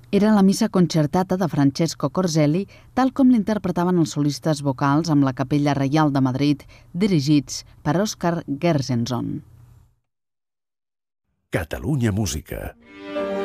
Era la missa concertata de Francesco Corselli, tal com l'interpretaven els solistes vocals amb la Capella Reial de Madrid, dirigits per Òscar Gershenson. Catalunya Música.